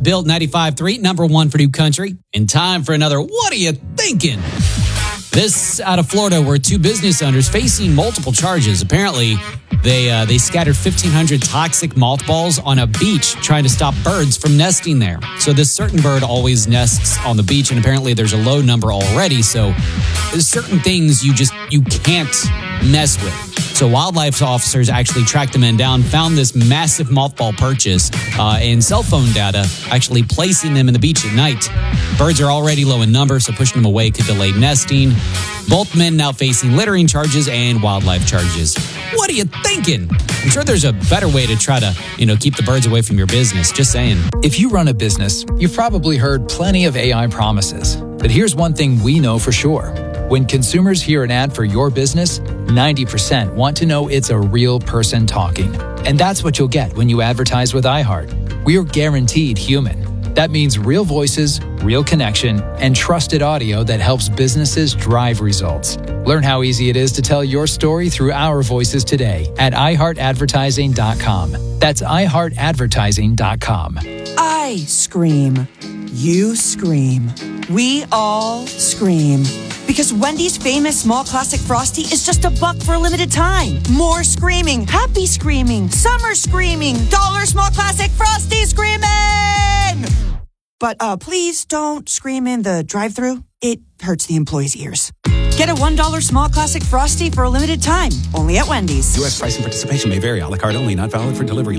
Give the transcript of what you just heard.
Built 95.3, number one for New Country. And time for another What Are You Thinking? This out of Florida, where two business owners facing multiple charges. Apparently, they scattered 1,500 toxic mothballs on a beach trying to stop birds from nesting there. So this certain bird always nests on the beach, and apparently there's a low number already. So there's certain things you can't mess with. So wildlife officers actually tracked the men down, found this massive mothball purchase and cell phone data, actually placing them in the beach at night. Birds are already low in number, so pushing them away could delay nesting. Both men now facing littering charges and wildlife charges. What are you thinking? I'm sure there's a better way to try to, keep the birds away from your business. Just saying. If you run a business, you've probably heard plenty of AI promises. But here's one thing we know for sure. When consumers hear an ad for your business, 90% want to know it's a real person talking. And that's what you'll get when you advertise with iHeart. We're guaranteed human. That means real voices, real connection, and trusted audio that helps businesses drive results. Learn how easy it is to tell your story through our voices today at iHeartAdvertising.com. That's iHeartAdvertising.com. I scream. You scream. We all scream. Because Wendy's famous small classic Frosty is just $1 for a limited time. More screaming, happy screaming, summer screaming, dollar small classic Frosty screaming! But please don't scream in the drive-thru. It hurts the employees' ears. Get a $1 small classic Frosty for a limited time, only at Wendy's. U.S. price and participation may vary. A la carte only, not valid for delivery.